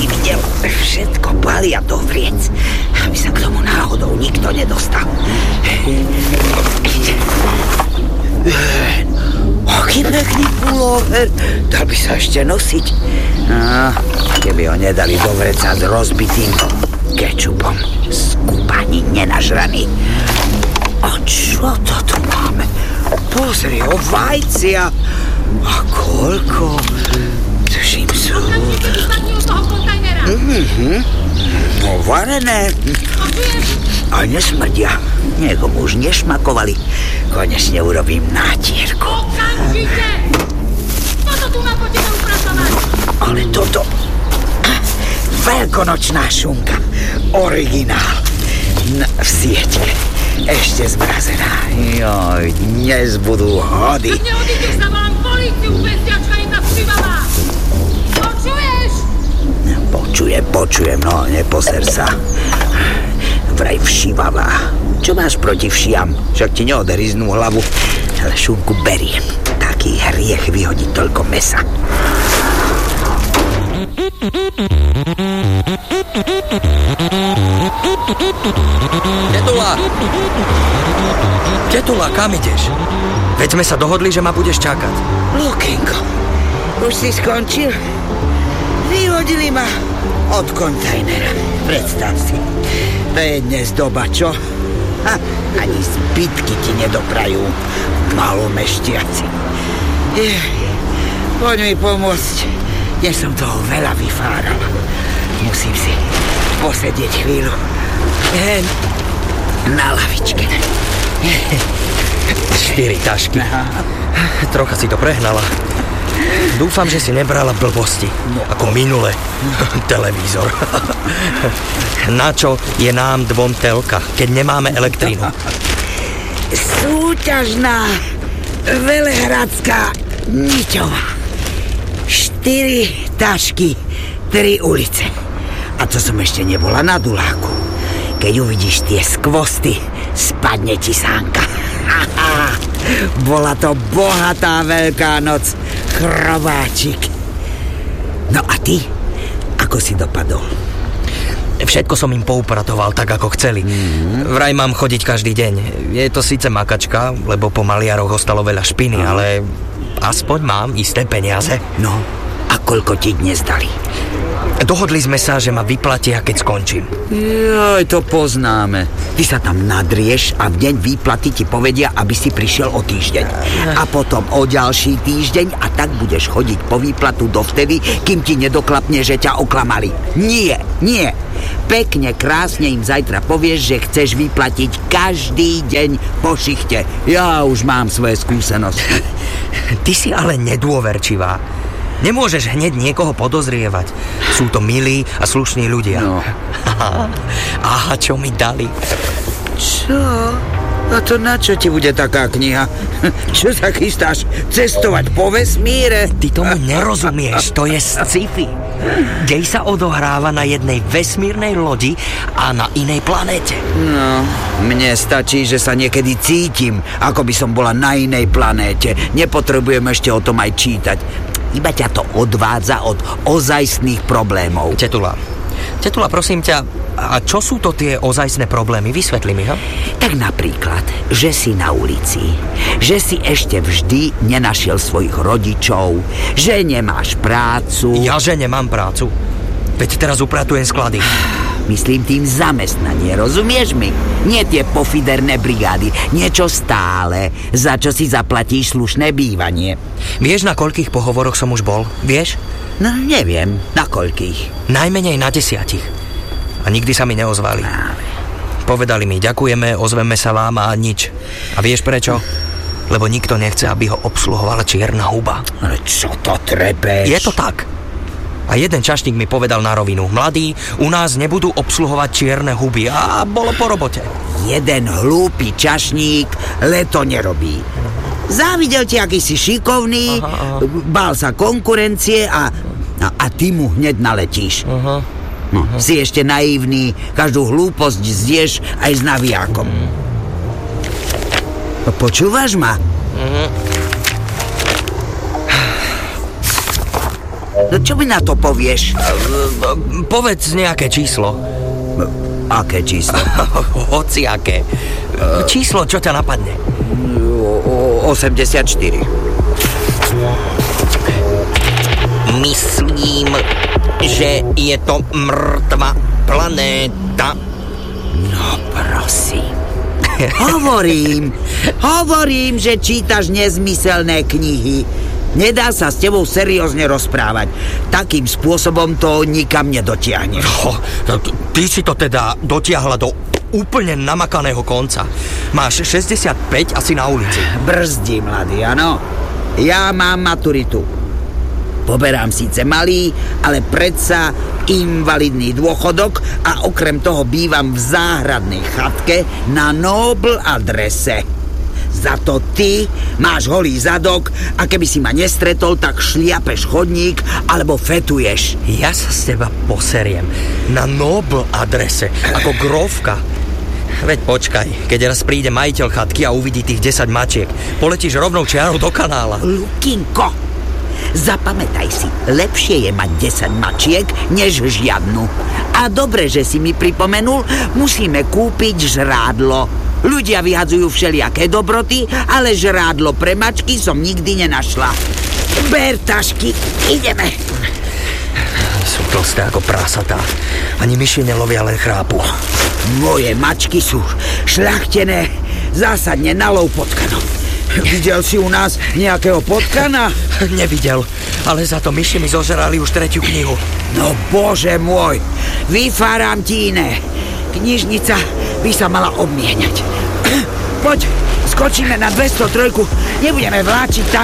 nikdy videl. Všetko balia do vriec, aby sa k tomu náhodou nikto nedostal. Aký pekný pulóver, dal by sa ešte nosiť. No, keby ho nedali do vreca s rozbitým kečupom, skúpaní nenažraný. A čo to tu máme? Pozri, vajcia. A koľko? Tuším sú... No, varené. A nesmrdia. Niekomu už nešmakovali. Konečne urobím nátierku. Okamžite! Toto tu má po tebe upracovať. Ale toto... Veľkonočná šunka. Originál. V siete. Ešte zmrazená. Joj, dnes budú hody. Ak neodídeš, zavolám políciu, bezďačka jedna všivalá. Počuješ? Počujem, no neposer sa. Vraj všivavá. Čo máš proti všiam? Však ti neoderiznú hlavu. Ale šunku beriem. Taký hriech vyhodiť toľko mesa. Tetula, kam ideš? Veď sme sa dohodli, že ma budeš čakať. Lukinko, už si skončil? Vyhodili ma od kontajnera. Predstav si. To je dnes doba, čo? Ani zbytky ti nedoprajú, malomešťaci. Poď mi pomôcť. Dnes som toho veľa vyfáral. Musím si posedieť chvíľu. Na lavičke. 4 tašky. Trocha si to prehnala. Dúfam, že si nebrala blbosti. Ako minule. Televízor. Na čo je nám dvom telka, keď nemáme elektrínu? Súťažná velehradská niťová. 4 tašky, 3 ulice. A to som ešte nebola na Duláku. Keď uvidíš tie skvosty, spadne ti sánka. Bola to bohatá Veľká noc, chrobáčik. No a ty? Ako si dopadol? Všetko som im poupratoval tak, ako chceli. Vraj mám chodiť každý deň. Je to síce makačka, lebo po maliaroch ostalo veľa špiny, ale aspoň mám isté peniaze. No, a koľko ti dnes dali? Dohodli sme sa, že ma vyplatia, keď skončím. Joj, to poznáme. Ty sa tam nadrieš a v deň výplaty ti povedia, aby si prišiel o týždeň. A potom o ďalší týždeň a tak budeš chodiť po výplatu dovtedy, kým ti nedoklapne, že ťa oklamali. Nie. Pekne, krásne im zajtra povieš, že chceš vyplatiť každý deň po šichte. Ja už mám svoje skúsenosti. Ty si ale nedôverčivá. Nemôžeš hneď niekoho podozrievať. Sú to milí a slušní ľudia. No. Aha, čo mi dali? Čo? A to na čo ti bude taká kniha? Čo sa chystáš? Cestovať po vesmíre? Ty tomu nerozumieš, to je sci-fi. Dej sa odohráva na jednej vesmírnej lodi a na inej planéte. No, mne stačí, že sa niekedy cítim, ako by som bola na inej planéte. Nepotrebujem ešte o tom aj čítať. Iba ťa to odvádza od ozajstných problémov. Tetula, prosím ťa, a čo sú to tie ozajstné problémy? Vysvetli mi, ha? Tak napríklad, že si na ulici, že si ešte vždy nenašiel svojich rodičov, že nemáš prácu. Ja, že nemám prácu? Veď teraz upratujem sklady. Myslím tým zamestnanie, rozumieš mi? Nie tie pofiderné brigády, niečo stále, za čo si zaplatíš slušné bývanie. Vieš, na koľkých pohovoroch som už bol? Vieš? No, neviem, na koľkých. Najmenej na 10. A nikdy sa mi neozvali. Povedali mi, ďakujeme, ozveme sa vám a nič. A vieš prečo? Lebo nikto nechce, aby ho obsluhovala čierna huba. Ale čo to trepeš? Je to tak. A jeden čašník mi povedal na rovinu, mladí, u nás nebudú obsluhovať čierne huby, a bolo po robote. Jeden hlúpy čašník leto nerobí. Závidel ti, aký si šikovný, bál sa konkurencie a ty mu hneď naletíš. Si ešte naivný, každú hlúposť zješ aj s navijákom. Počúvaš ma? No čo mi na to povieš? Povedz nejaké číslo. Aké číslo? Hociaké. Číslo, čo ťa napadne? 84. Myslím, že je to mŕtva planéta. No prosím. Hovorím, že čítaš nezmyselné knihy. Nedá sa s tebou seriózne rozprávať. Takým spôsobom to nikam nedotiahneš. Ty si to teda dotiahla do úplne namakaného konca. Máš 65 asi na ulici. Brzdí, mladý, áno. Ja mám maturitu. Poberám síce malý, ale predsa invalidný dôchodok a okrem toho bývam v záhradnej chatke na Noble adrese. Za to ty máš holý zadok a keby si ma nestretol, tak šliapeš chodník alebo fetuješ. Ja sa z teba poseriem. Na Noble adrese, ako grófka. Veď počkaj, keď raz príde majiteľ chatky a uvidí tých 10 mačiek, poletíš rovnou čiarou do kanála. Lukinko, zapamätaj si, lepšie je mať 10 mačiek, než žiadnu. A dobre, že si mi pripomenul, musíme kúpiť žrádlo. Ľudia vyhadzujú všelijaké dobroty, ale žrádlo pre mačky som nikdy nenašla. Ber tašky, ideme. Sú tlsté ako prasatá. Ani myši nelovia, len chrápu. Moje mačky sú šľachtené, zásadne na lov potkanom. Videl si u nás nejakého potkana? Nevidel, ale za to myši mi zožrali už 3. knihu. No bože môj, vyfáram ti iné. Knižnica by sa mala obmieniať. Poď, skočíme na 203, nebudeme vláčiť